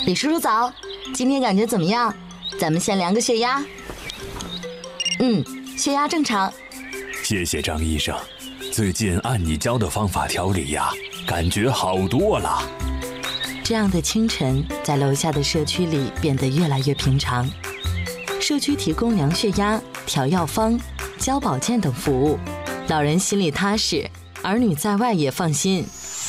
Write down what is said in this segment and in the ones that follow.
李叔叔早，今天感觉怎么样？咱们先量个血压。血压正常。 谢谢张医生，最近按你教的方法调理呀，感觉好多了。 这样的清晨，在楼下的社区里变得越来越平常。社区提供量血压、调药方、教保健等服务，老人心里踏实，儿女在外也放心。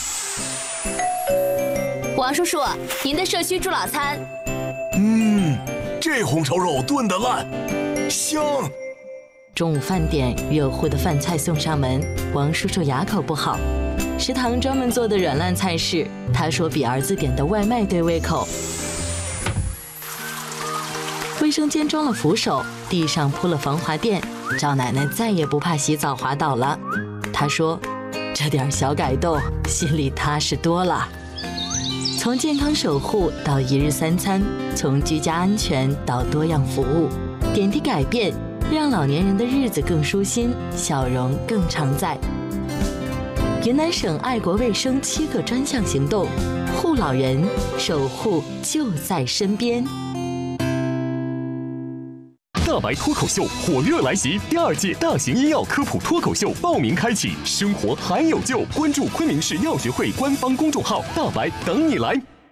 王叔叔，您的社区猪脑餐。 这红烧肉炖得烂，香。 中午饭点，热乎的饭菜送上门，王叔叔哑口不好。食堂专门做的软烂菜式，他说比儿子点的外卖对胃口。卫生间装了扶手，地上铺了防滑垫，赵奶奶再也不怕洗澡滑倒了。她说，这点小改动，心里踏实多了。从健康守护到一日三餐，从居家安全到多样服务，点滴改变，让老年人的日子更舒心，笑容更常在。云南省爱国卫生7个专项行动，护老人，守护就在身边。 大白脱口秀火热来袭，第2届大型医药科普脱口秀报名开启，生活还有救！关注昆明市药学会官方公众号“大白”，等你来。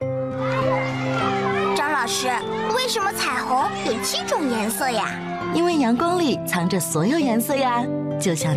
张老师，为什么彩虹有7种颜色呀？ 因为阳光里藏着所有颜色呀，就像